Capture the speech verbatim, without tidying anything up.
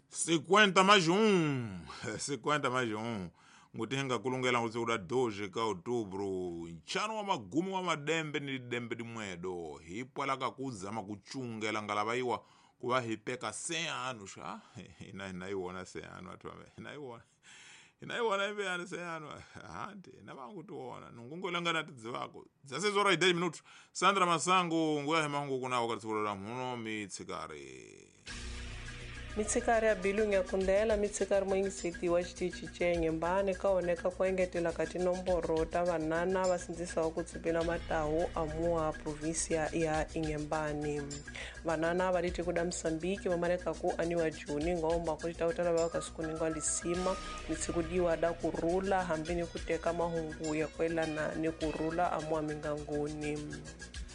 cinquenta mais um. cinquenta mais um. Ngutenga kulungela ngutsekula doze ka outubro. Nchano wa magumu wa madembe ni dembe di mwedo. Hipwa laka kuzama kuchungela ngalabaiwa kuwa hipeka cem anos. Ah, ina inaiwona cem anos atuame. Inaiwona. Inaiwona ibe yana cem anos. Hante, nabangu tuona. Nungungo langana tidzivako. Zase zora idei minuto. Sandra Masango nguya hemangu kuna wakatsikula muno mitsikare. mitsikari ya bilu nyakundela mitsikari mwingisiti wa xitichi cenyembani kaoneka ku engetela ka tinomboro ta vanana va sindzisa ku tsipela matahu amuwa provinsia ya Inhambane. Vanana va liti kuda Msambiki vamaleka ku aniwa Juni ngomba ku tawutala va ka sikuningwa lisima mitsikudiwa da kurula hambini kuteka mahungu ya kwelana ni kurula amuwa mingangoni.